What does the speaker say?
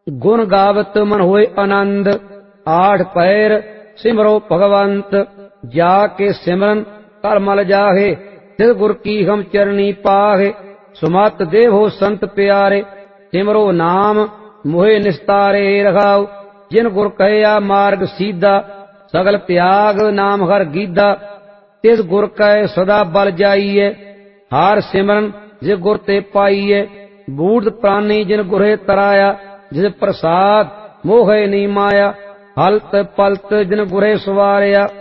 गुण गावत मन होए आनंद, आठ पैर सिमरो भगवंत। जाके सिमरन कर मल जाहे, तिस गुर की हम चरनी पाहे। सुमत देवो संत प्यारे, सिमरो नाम मोहे निस्तारे रखाओ। जिन गुर कहया मार्ग सीधा, सगल त्याग नाम हर गीधा। तिस गुर कह सदा बल जाइए, हार सिमरन जे गुर ते पाइए। बूढ़ प्राणी जिन गुरे तराया, जिस प्रसाद मोहे नी माया। हलत पलत जिन गुरे सवारिया,